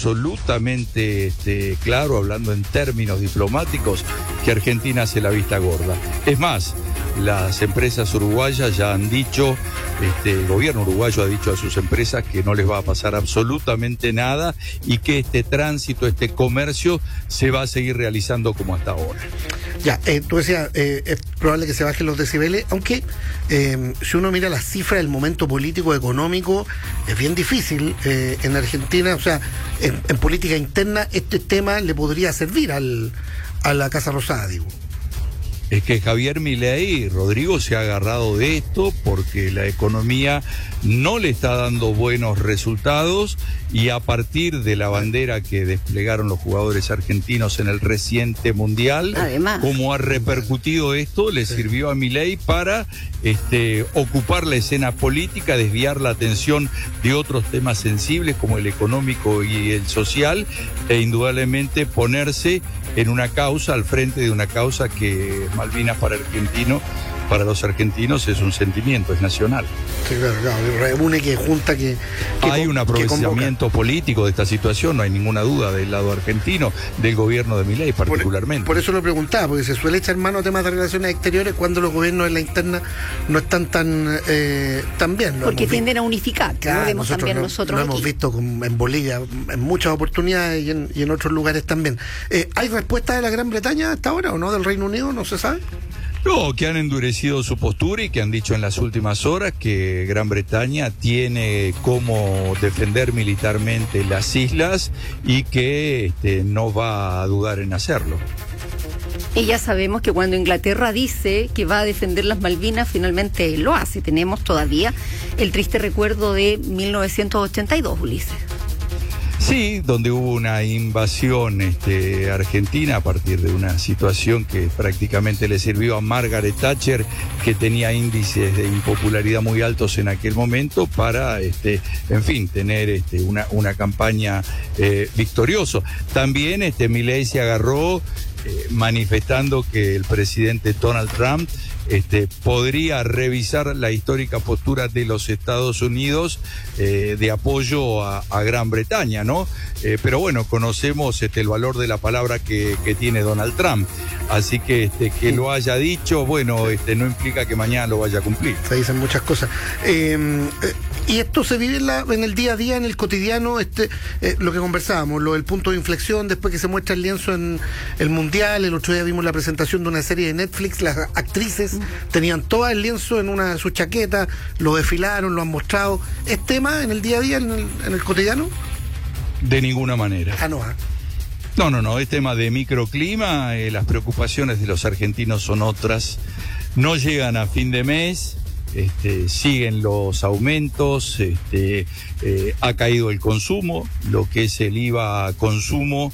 absolutamente claro, hablando en términos diplomáticos, que Argentina hace la vista gorda. Es más, las empresas uruguayas ya han dicho, el gobierno uruguayo ha dicho a sus empresas que no les va a pasar absolutamente nada y que este tránsito, este comercio se va a seguir realizando como hasta ahora. Ya, tú decías, es probable que se bajen los decibeles, aunque si uno mira las cifras del momento político, económico, es bien difícil en Argentina, o sea, en política interna este tema le podría servir a la Casa Rosada, digo. Es que Javier Milei, Rodrigo, se ha agarrado de esto porque la economía no le está dando buenos resultados y a partir de la bandera que desplegaron los jugadores argentinos en el reciente mundial, además, como ha repercutido esto, le sirvió a Milei para ocupar la escena política, desviar la atención de otros temas sensibles como el económico y el social e indudablemente ponerse en una causa, al frente de una causa que Malvinas para los argentinos es un sentimiento, es nacional. Sí, claro, reúne que junta que hay un aprovechamiento político de esta situación, no hay ninguna duda del lado argentino, del gobierno de Milei particularmente. Por eso lo preguntaba, porque se suele echar mano a temas de relaciones exteriores cuando los gobiernos en la interna no están tan bien. Porque tienden a unificar, claro, lo vemos también nosotros lo aquí. Hemos visto en Bolivia en muchas oportunidades y en otros lugares también. ¿Hay respuesta de la Gran Bretaña hasta ahora o no, del Reino Unido? ¿No se sabe? No, que han endurecido su postura y que han dicho en las últimas horas que Gran Bretaña tiene cómo defender militarmente las islas y que no va a dudar en hacerlo. Y ya sabemos que cuando Inglaterra dice que va a defender las Malvinas, finalmente lo hace. Tenemos todavía el triste recuerdo de 1982, Ulises. Sí, donde hubo una invasión argentina a partir de una situación que prácticamente le sirvió a Margaret Thatcher, que tenía índices de impopularidad muy altos en aquel momento, para, tener una campaña victoriosa. También Milei se agarró manifestando que el presidente Donald Trump podría revisar la histórica postura de los Estados Unidos de apoyo a Gran Bretaña, ¿no? Pero bueno, conocemos el valor de la palabra que tiene Donald Trump, así que que lo haya dicho, bueno, no implica que mañana lo vaya a cumplir. Se dicen muchas cosas. Y esto se vive en el día a día, en el cotidiano, lo que conversábamos, lo del punto de inflexión, después que se muestra el lienzo en el Mundial. El otro día vimos la presentación de una serie de Netflix, las actrices tenían todas el lienzo en una de sus chaquetas, lo desfilaron, lo han mostrado. ¿Es tema en el día a día, en el cotidiano? De ninguna manera. No, es tema de microclima, las preocupaciones de los argentinos son otras. No llegan a fin de mes. Siguen los aumentos, ha caído el consumo, lo que es el IVA consumo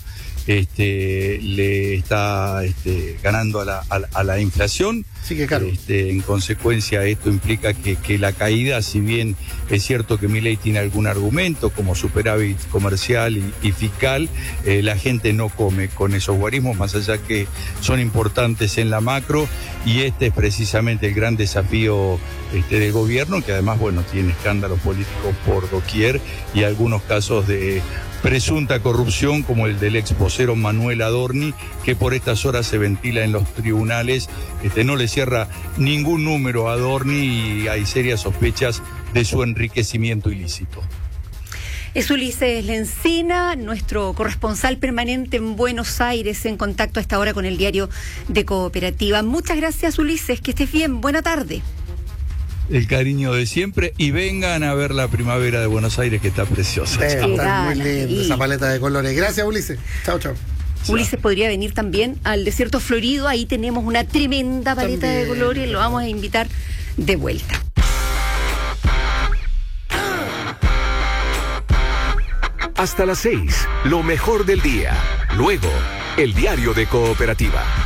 le está ganando a la inflación. Sí, que claro. En consecuencia, esto implica que la caída, si bien es cierto que Milei tiene algún argumento como superávit comercial y fiscal, la gente no come con esos guarismos, más allá que son importantes en la macro, y este es precisamente el gran desafío del gobierno, que además, bueno, tiene escándalos políticos por doquier y algunos casos de presunta corrupción como el del ex vocero Manuel Adorni, que por estas horas se ventila en los tribunales. No le cierra ningún número a Adorni y hay serias sospechas de su enriquecimiento ilícito. Es Ulises Lencina, nuestro corresponsal permanente en Buenos Aires, en contacto a esta hora con el diario de Cooperativa. Muchas gracias, Ulises, que estés bien, buena tarde. El cariño de siempre y vengan a ver la primavera de Buenos Aires, que está preciosa. Está muy linda esa paleta de colores. Gracias, Ulises. Chao. Ulises podría venir también al desierto florido, ahí tenemos una tremenda paleta de colores, lo vamos a invitar de vuelta. Hasta las 6, lo mejor del día. Luego, el diario de Cooperativa.